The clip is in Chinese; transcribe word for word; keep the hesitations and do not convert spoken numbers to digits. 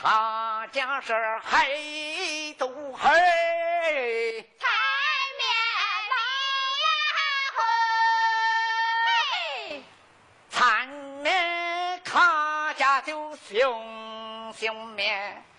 他家是黑都黑， 台面老呀嘿， 残面他家就熊熊面。